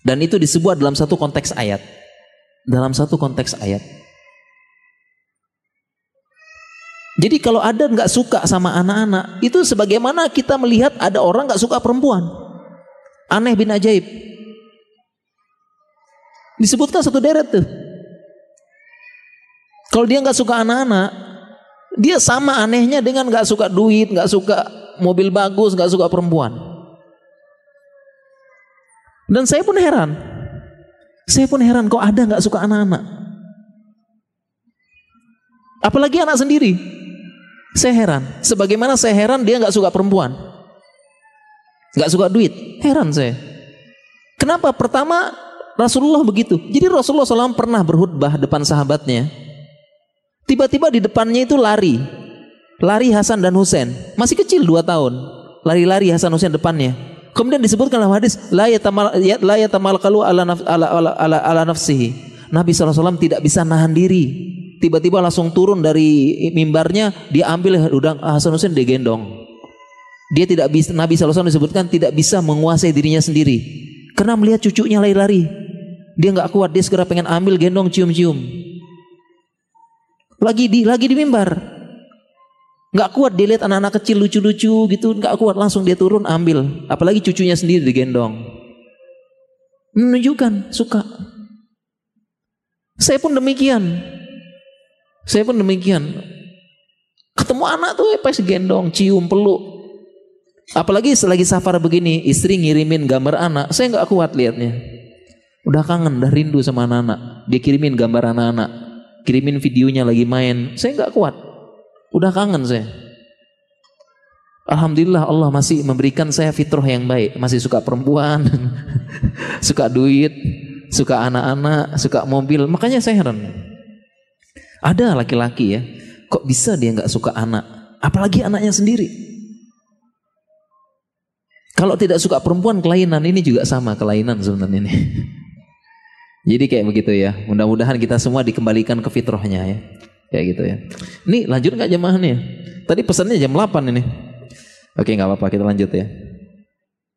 Dan itu disebut dalam satu konteks ayat. Dalam satu konteks ayat. Jadi kalau ada nggak suka sama anak-anak, itu sebagaimana kita melihat ada orang nggak suka perempuan. Aneh bin ajaib. Disebutkan satu deret tuh. Kalau dia nggak suka anak-anak, dia sama anehnya dengan nggak suka duit, nggak suka mobil bagus, nggak suka perempuan. Dan saya pun heran. Saya pun heran kok ada nggak suka anak-anak. Apalagi anak sendiri. Saya heran. Sebagaimana saya heran dia nggak suka perempuan, nggak suka duit. Heran saya. Kenapa? Pertama Rasulullah begitu. Jadi Rasulullah SAW pernah berkhutbah depan sahabatnya. Tiba-tiba di depannya itu lari Hasan dan Husain. Masih kecil 2 tahun. Lari Hasan Husain depannya. Kemudian disebutkan dalam hadis la yatamalqalu ala nafsihi. Nabi SAW tidak bisa nahan diri. Tiba-tiba langsung turun dari mimbarnya, dia ambil udang Hasan Husain, dia gendong. Dia tidak bisa, Nabi SAW disebutkan tidak bisa menguasai dirinya sendiri karena melihat cucunya lari-lari. Dia nggak kuat, dia segera pengen ambil, gendong, cium-cium. Lagi di mimbar, nggak kuat, dia lihat anak-anak kecil lucu-lucu gitu, nggak kuat, langsung dia turun ambil. Apalagi cucunya sendiri digendong, menunjukkan suka. Saya pun demikian. Ketemu anak tuh pas gendong, cium, peluk. Apalagi selagi safar begini, istri ngirimin gambar anak, saya nggak kuat liatnya. Udah kangen, udah rindu sama anak-anak. Dia kirimin gambar anak-anak, kirimin videonya lagi main, saya nggak kuat. Udah kangen saya. Alhamdulillah Allah masih memberikan saya fitrah yang baik, masih suka perempuan, suka duit, suka anak-anak, suka mobil. Makanya saya heran. Ada laki-laki ya, kok bisa dia nggak suka anak, apalagi anaknya sendiri. Kalau tidak suka perempuan, kelainan ini juga sama, kelainan sebenarnya ini. Jadi kayak begitu ya. Mudah-mudahan kita semua dikembalikan ke fitrahnya ya, kayak gitu ya. Ini lanjut nggak jemaah nih? Tadi pesannya jam 8 ini. Oke, nggak apa-apa, kita lanjut ya.